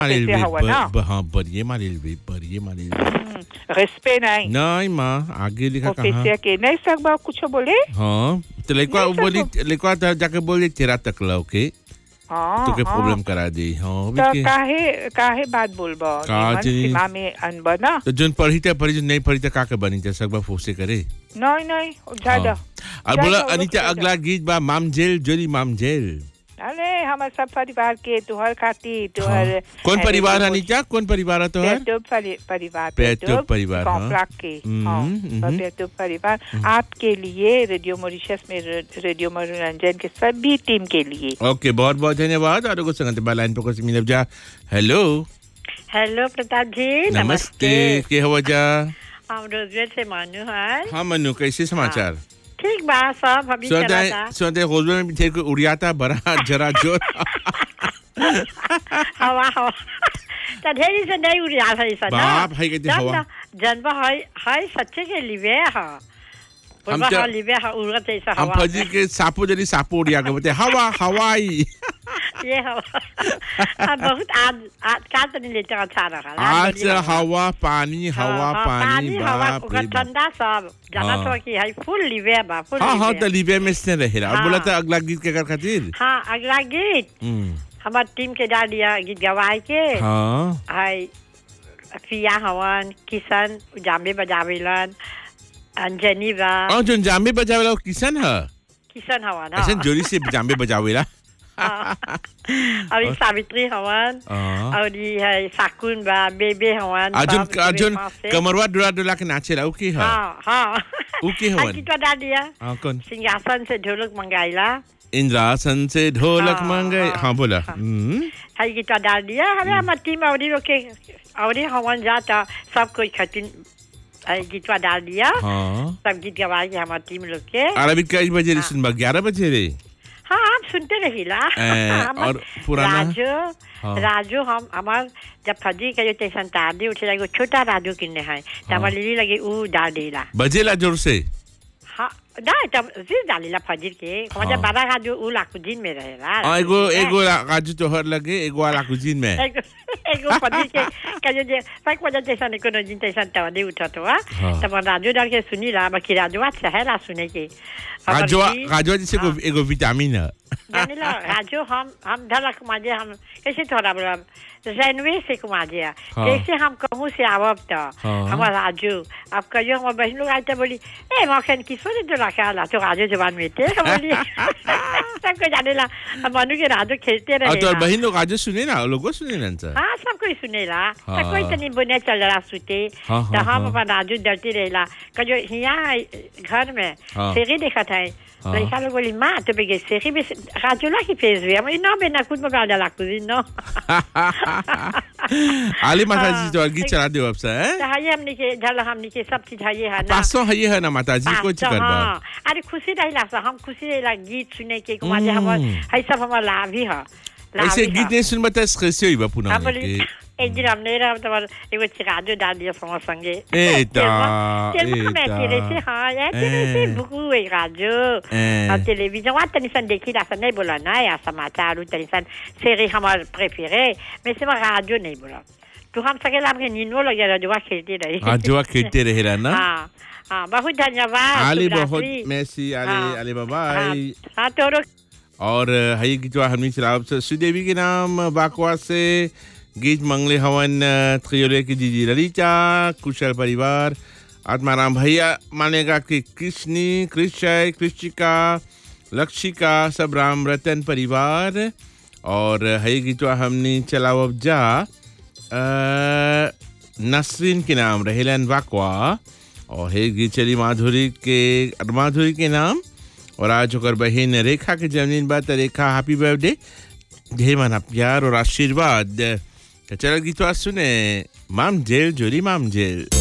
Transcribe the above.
Respecte हवा ना हाँ बरिए मारिल रेस्पे नहीं नहीं माँ आगे लिखा कहाँ ऑफिसिया के नहीं सकबा कुछ बोले हाँ तो लेकवा नहीं बोली सकबा लेकवा जाके बोली तेरा तकला ओके हाँ तो के हाँ प्रॉब्लम करा दी हाँ तो अभी के काहे बात बोलबा का निमन जी सीमा में अनबा ना तो जोन पढ़ी जो नहीं पढ़ी का बनी थे सकबा फोसे करे नहीं नहीं ज्यादा और बोला अनीता अगला गीत बा मामजेल जोली मामजेल अरे हमारे सब परिवार के तुहर खाती तुहर कौन परिवार अनीता कौन परिवार है तो है परिवार पेटो परिवार कॉम्प्लेक के हाँ पेटो परिवार आपके लिए रेडियो मॉरिशस में रेडियो मनोरंजन के सभी टीम के लिए ओके बहुत बहुत धन्यवाद और को संगत बा लाइन पर को मिलब जा हेलो हेलो प्रताप जी नमस्ते के हो जा हम रोजवेल से मानू है हाँ मनु कैसे समाचार ठीक बा सब अभी चला था सोते रोजवेल में थे को उड़ियाता बड़ा जरा जोर हवा तो ढेरी से नहीं उड़ रहा है ऐसा बाप है कहते हवा जन्म है सच्चे के लिए है हम तो लिवे है उड़त ऐसा हवा हम फजी के सापो उड़िया के बोलते हवा हवाई ये हवा बहुत आज का तो नहीं लेते अच्छा रहा आज हवा पानी बाप रे ठंडा सब जाना तो कि है फुल लिवे बा फुल हां तो लिवे में से रहेला बोला तो अगला गीत के कर खातिर हां अगला गीत हमार टीम के डाल दिया गीत गवाए के हां है पिया हवन किशन जाम्बे बजावेलन अंजनी बा जो जाम्बे बजावेला किशन है किशन हवन ऐसे जोरी से जाम्बे बजावेला और सावित्री हवन और ये है साकुन बा बेबे हवन अर्जुन कमरवा डुला के नाचेला उ की है हां उ की हवन कितना डाल दिया हां कौन सिंहासन से ढोलक मंगाइला इंद्रासन से ढोलक मंगाई हां बोला है कितना डाल दिया हमें हमारी टीम और हवन जाता सब कोई खतिन गीतवा डाल दिया सब गीत गवाए के हमारी टीम लोग के अरबी कई बजे सुनबा 11 बजे रे हाँ आप सुनते रहिला और पुराना राजू हम हमार जब फजी के स्टेशन तार उठे लगे छोटा राजू किन्ने है तो हमारे लिली लगे उ डाल देला बजेला जोर से हाँ ना तब जिस डालेला फजीर के हमारे 12 राजू उ लाकुजीन में रहेला एगो राजू तो हर लगे एगो लाकुजीन में एगो फजीर के कजो जे तक वजह स्टेशन को न जिन स्टेशन तवादे उठा तो तब राजू डाल के सुनीला बाकी राजू अच्छा है ला सुने के राजू जैसे एगो विटामिन है जानिला राजू हम धलक माजे हम कैसे थोड़ा बोला जैनवे से कुमाजे जैसे हम कहूँ से आवब तो हमारा राजू अब कहियो हमारे बहन लोग आते बोली ए मौखन किसने तो रखा ला तो राजू जवान में थे बोली सबको जानेला मनु के राजू खेलते रहे तो बहन लोग राजू सुने ना लोगों सुने ना हाँ सब कोई सुनेला तो कोई तो नहीं बुने चल रहा सुते तो हम अपन राजू डरती रहेला कहियो यहाँ घर में सेरी देखा था लड़का लोग बोली माँ तो बेगे सेरी में राजू ला की फेस हुई मैं ना बेना कुछ में डाला लाकू नो आली माता जी तो गीत चला दो अब से है हमने के सब चीज है ना पासों है ना माता जी को कर बा अरे खुशी रहिला सा हम खुशी रहिला गीत सुने के कुमार हम है सब हमारा लाभ ही है ऐसे गीत नहीं सुन बता कैसे होई बापू ना एक दिन हमने रहा तो एगो चिराजो डाल दिया समझ संगे एता मैं तेरे से हाँ यार तेरे से बुकू है राजो और टेलीविजन वहाँ तनिसन देखी रासा नहीं बोला ना या समाचार तनिसन सेरी हमारे प्रेफरे मैं से राजो नहीं बोला तो हम सके लाभ के नींदो लगे राजोवा खेलते रहे ना हाँ बहुत धन्यवाद आली बहुत मेसी आली बाबाई हाँ तो और हई की जो हमनी चलाव से श्रीदेवी के नाम बाकवा से गीत मंगले हवन त्रियोले की दीदी ललिता कुशल परिवार आत्माराम भैया मानेगा कि कृष्णी कृष्य कृषिका लक्षिका सब राम रतन परिवार और हई गीत हमनी चलाव जा नसरीन के नाम रहेलन वाकवा और हे गीत चली माधुरी के नाम और आज होकर बहन रेखा के जन्मदिन बात रेखा हैप्पी बर्थडे ढेर माना प्यार और आशीर्वाद चलो गीत सुने माम जेल जोरी माम जेल